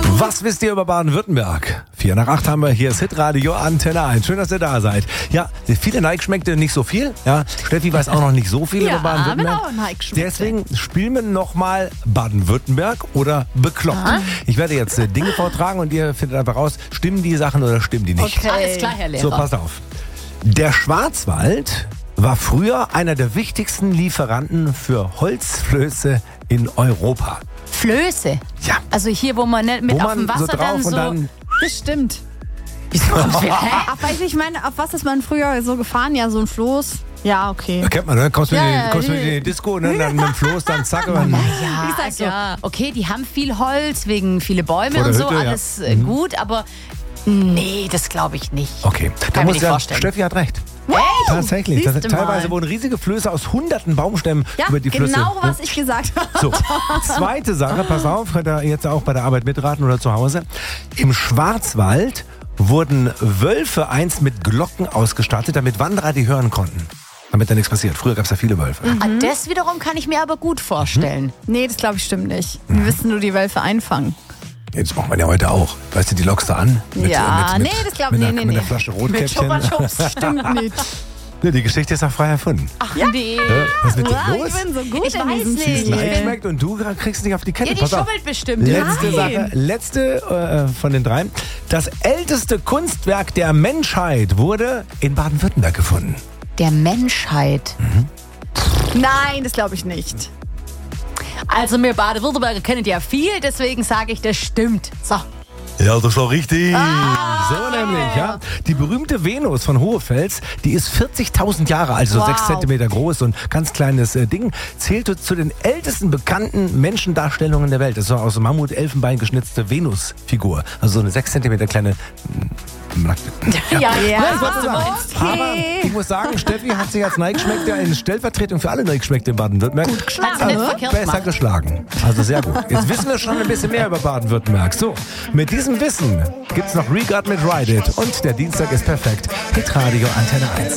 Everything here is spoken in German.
Was wisst ihr über Baden-Württemberg? 7:45 haben wir, hier ist Hitradio Antenne 1. Schön, dass ihr da seid. Ja, viele Neigschmeckte nicht so viel. Ja, Steffi weiß auch noch nicht so viel über Baden-Württemberg. Auch Neigschmeckte. Deswegen spielen wir nochmal Baden-Württemberg oder bekloppt. Ich werde jetzt Dinge vortragen und ihr findet einfach raus, stimmen die Sachen oder stimmen die nicht. Okay. Alles klar, Herr Lehrer. So, passt auf. Der Schwarzwald war früher einer der wichtigsten Lieferanten für Holzflöße in Europa. Flöße? Ja. Also hier, wo man nicht mit auf dem Wasser so drauf dann so... und dann Bestimmt. Hä? Weiß ich meine, auf was ist man früher so gefahren? Ja, so ein Floß. Ja, okay. kennt man, ne? Kommst du Ja, in die Disco, ne? Dann mit dem Floß, dann zack. Und Ja, Ich sag so. also, okay, die haben viel Holz, wegen viele Bäume Vor der und so, Hütte, ja. alles gut, aber nee, das glaube ich nicht. Okay, da Kann muss mir nicht ja, vorstellen. Steffi hat recht. Hey, Tatsächlich. siehste Teilweise mal. wurden riesige Flöße aus hunderten Baumstämmen Ja, über die Flüsse. genau, was ich gesagt habe. So, zweite Sache, pass auf, könnt ihr jetzt auch bei der Arbeit mitraten oder zu Hause. Im Schwarzwald wurden Wölfe einst mit Glocken ausgestattet, damit Wanderer die hören konnten. Damit da nichts passiert. Früher gab es ja viele Wölfe. Das wiederum kann ich mir aber gut vorstellen. Nee, das glaube ich stimmt nicht. Wir wissen nur die Wölfe einfangen. Jetzt macht man ja heute auch. Weißt du, die lockst du an? Ja, nee, das glaub ich mit nicht. Mit einer Flasche Rotkäppchen. Stimmt nicht. Nee, die Geschichte ist auch frei erfunden. Ach nee. Was ist mit dir Wow, los? ich bin so gut Ich in weiß diesem nicht. Spiel. Nein, schmeckt und du kriegst es nicht auf die Kette. Ja, die Pass auf. schummelt bestimmt. Letzte Nein. Sache, letzte von den dreien. Das älteste Kunstwerk der Menschheit wurde in Baden-Württemberg gefunden. Der Menschheit. Nein, das glaube ich nicht. Also wir Baden-Württemberger kennen ja viel, deswegen sage ich, das stimmt. So. Ja, das war richtig. So nämlich, ja. Die berühmte Venus von Hohefels, die ist 40.000 Jahre alt, so Wow. 6 Zentimeter groß und ganz kleines Ding, zählte zu den ältesten bekannten Menschendarstellungen der Welt. Das ist so aus Mammut, Elfenbein geschnitzte Venusfigur. Also so eine 6 Zentimeter kleine... Ja, Ja, was du meinst. Aber ich muss sagen, Steffi hat sich als Neigschmeckte in Stellvertretung für alle Neigschmeckte in Baden-Württemberg Hat's nicht verkehrt besser gemacht. geschlagen. Also sehr gut. Jetzt wissen wir schon ein bisschen mehr über Baden-Württemberg. So, mit diesem Wissen gibt's noch Regard mit Ride It und der Dienstag ist perfekt. Hitradio Antenne 1.